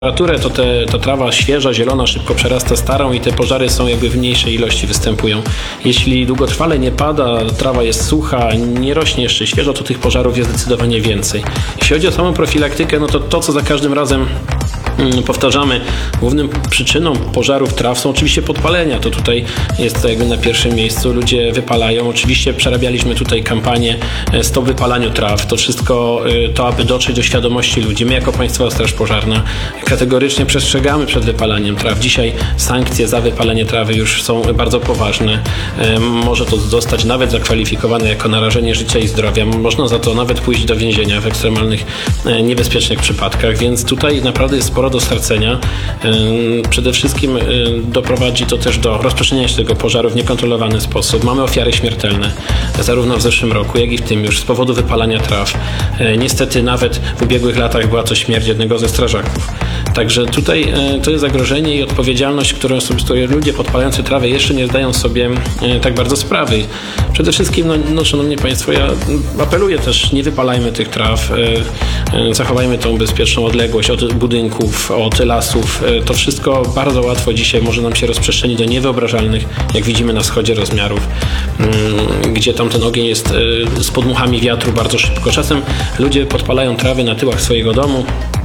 temperaturę, to ta trawa świeża, zielona szybko przerasta starą i te pożary są jakby w mniejszej ilości występują. Jeśli długotrwale nie pada, trawa jest sucha, nie rośnie jeszcze świeżo, to tych pożarów jest zdecydowanie więcej. Jeśli chodzi o samą profilaktykę, no to co za każdym razem powtarzamy, główną przyczyną pożarów traw są oczywiście podpalenia. To tutaj jest to jakby na pierwszym miejscu. Ludzie wypalają. Oczywiście przerabialiśmy tutaj kampanię Stop wypalaniu traw. To wszystko to, aby dotrzeć do świadomości ludzi. My jako Państwowa Straż Pożarna kategorycznie przestrzegamy przed wypalaniem traw. Dzisiaj sankcje za wypalenie trawy już są bardzo poważne. Może to zostać nawet zakwalifikowane jako narażenie życia i zdrowia. Można za to nawet pójść do więzienia w ekstremalnych, niebezpiecznych przypadkach, więc tutaj naprawdę jest sporo do stracenia. Przede wszystkim doprowadzi to też do rozprzestrzeniania się tego pożaru w niekontrolowany sposób. Mamy ofiary śmiertelne, zarówno w zeszłym roku, jak i w tym już z powodu wypalania traw. Niestety nawet w ubiegłych latach była to śmierć jednego ze strażaków. Także tutaj to jest zagrożenie i odpowiedzialność, z której ludzie podpalający trawę jeszcze nie zdają sobie tak bardzo sprawy. Przede wszystkim, szanowni Państwo, ja apeluję też, nie wypalajmy tych traw, zachowajmy tą bezpieczną odległość od budynków, od lasów. To wszystko bardzo łatwo dzisiaj może nam się rozprzestrzenić do niewyobrażalnych, jak widzimy na wschodzie, rozmiarów, gdzie tam ten ogień jest z podmuchami wiatru bardzo szybko. Czasem ludzie podpalają trawy na tyłach swojego domu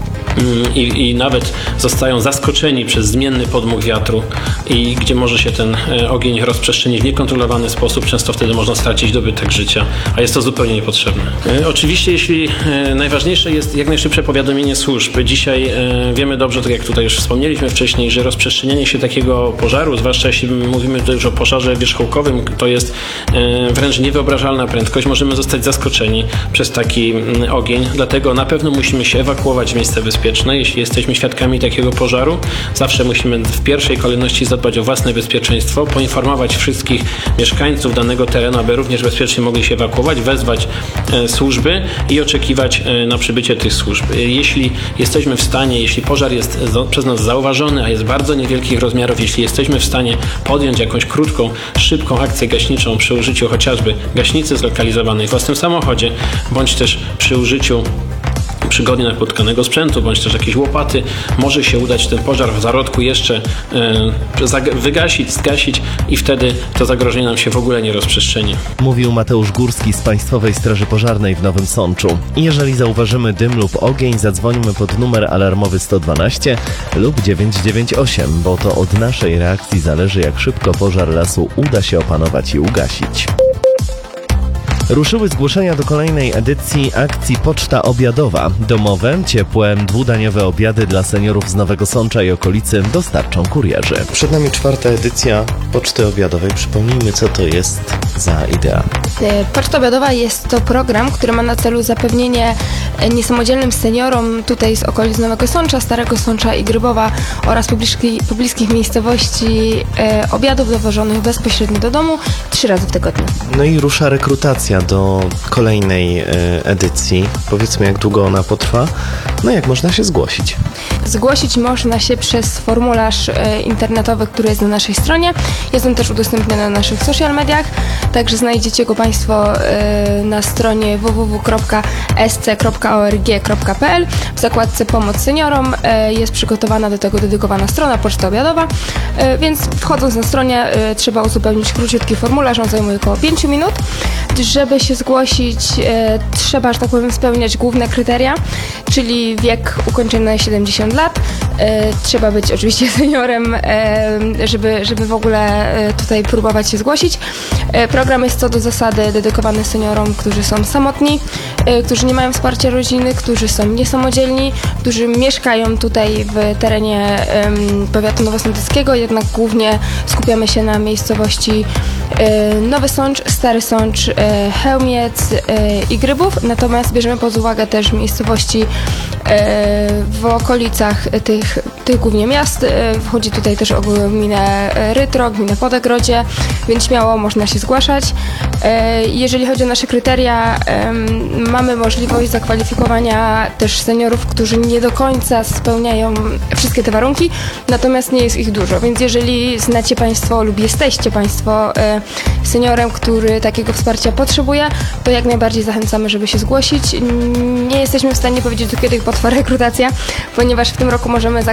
i nawet zostają zaskoczeni przez zmienny podmuch wiatru i gdzie może się ten ogień rozprzestrzenić w niekontrolowany sposób, często wtedy można stracić dobytek życia, a jest to zupełnie niepotrzebne. Oczywiście, jeśli najważniejsze jest jak najszybsze powiadomienie służb. Dzisiaj wiemy dobrze, tak jak tutaj już wspomnieliśmy wcześniej, że rozprzestrzenianie się takiego pożaru, zwłaszcza jeśli mówimy tutaj już o pożarze wierzchołkowym, to jest wręcz niewyobrażalna prędkość. Możemy zostać zaskoczeni przez taki ogień, dlatego na pewno musimy się ewakuować w miejsce bezpieczne. Jeśli jesteśmy świadkami takiego pożaru, zawsze musimy w pierwszej kolejności zadbać o własne bezpieczeństwo, poinformować wszystkich mieszkańców danego terenu, aby również bezpiecznie mogli się ewakuować, wezwać służby i oczekiwać na przybycie tych służb. Jeśli jesteśmy w stanie, jeśli pożar jest przez nas zauważony, a jest bardzo niewielkich rozmiarów, jeśli jesteśmy w stanie podjąć jakąś krótką, szybką akcję gaśniczą przy użyciu chociażby gaśnicy zlokalizowanej w własnym samochodzie, bądź też przy użyciu przygodnie napotkanego sprzętu, bądź też jakiejś łopaty, może się udać ten pożar w zarodku jeszcze wygasić, zgasić i wtedy to zagrożenie nam się w ogóle nie rozprzestrzeni. Mówił Mateusz Górski z Państwowej Straży Pożarnej w Nowym Sączu. Jeżeli zauważymy dym lub ogień, zadzwonimy pod numer alarmowy 112 lub 998, bo to od naszej reakcji zależy, jak szybko pożar lasu uda się opanować i ugasić. Ruszyły zgłoszenia do kolejnej edycji akcji Poczta Obiadowa. Domowe, ciepłe, dwudaniowe obiady dla seniorów z Nowego Sącza i okolicy dostarczą kurierzy. Przed nami 4. edycja Poczty Obiadowej. Przypomnijmy, co to jest za idea. Poczta Obiadowa jest to program, który ma na celu zapewnienie niesamodzielnym seniorom tutaj z okolic Nowego Sącza, Starego Sącza i Grybowa oraz pobliskich miejscowości obiadów dowożonych bezpośrednio do domu 3 razy w tygodniu. No i rusza rekrutacja do kolejnej edycji. Powiedzmy, jak długo ona potrwa, no jak można się zgłosić? Zgłosić można się przez formularz internetowy, który jest na naszej stronie. Jest on też udostępniony na naszych social mediach, także znajdziecie go Państwo na stronie www.sc.org.pl. W zakładce Pomoc seniorom jest przygotowana do tego dedykowana strona Poczta Obiadowa, więc wchodząc na stronę trzeba uzupełnić króciutki formularz, on zajmuje około 5 minut. Żeby się zgłosić, trzeba, że tak powiem, spełniać główne kryteria, czyli wiek ukończony 70 lat. Trzeba być oczywiście seniorem, żeby w ogóle tutaj próbować się zgłosić. Program jest co do zasady dedykowany seniorom, którzy są samotni, którzy nie mają wsparcia rodziny, którzy są niesamodzielni, którzy mieszkają tutaj w terenie powiatu nowosądeckiego, jednak głównie skupiamy się na miejscowości Nowy Sącz, Stary Sącz, Chełmiec i Grybów, natomiast bierzemy pod uwagę też miejscowości w okolicach tych głównie miast. Wchodzi tutaj też gminę Rytro, gminę Podegrodzie, więc śmiało można się zgłaszać. Jeżeli chodzi o nasze kryteria, mamy możliwość zakwalifikowania też seniorów, którzy nie do końca spełniają wszystkie te warunki, natomiast nie jest ich dużo, więc jeżeli znacie Państwo lub jesteście Państwo seniorem, który takiego wsparcia potrzebuje, to jak najbardziej zachęcamy, żeby się zgłosić. Nie jesteśmy w stanie powiedzieć, do kiedy potrwa rekrutacja, ponieważ w tym roku możemy